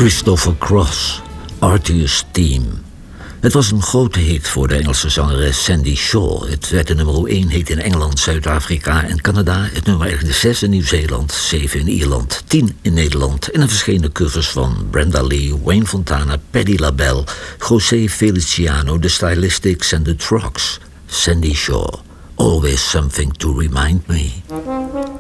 Christopher Cross, Arthur's Theme. Het was een grote hit voor de Engelse zangeres Sandy Shaw. Het werd de nummer 1 hit in Engeland, Zuid-Afrika en Canada. Het nummer 6 in Nieuw-Zeeland, 7 in Ierland, 10 in Nederland. En er verschenen covers van Brenda Lee, Wayne Fontana, Patti LaBelle, José Feliciano, The Stylistics en The Trucks. Sandy Shaw, Always Something to Remind Me.